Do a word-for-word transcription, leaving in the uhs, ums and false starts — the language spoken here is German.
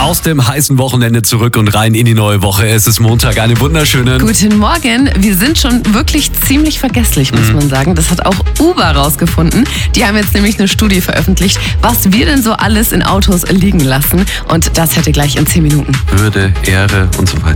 Aus dem heißen Wochenende zurück und rein in die neue Woche. Es ist Montag, einen wunderschönen... Guten Morgen. Wir sind schon wirklich ziemlich vergesslich, muss man sagen. Das hat auch Uber rausgefunden. Die haben jetzt nämlich eine Studie veröffentlicht, was wir denn so alles in Autos liegen lassen. Und das hätte gleich in zehn Minuten. Würde, Ehre und so weiter.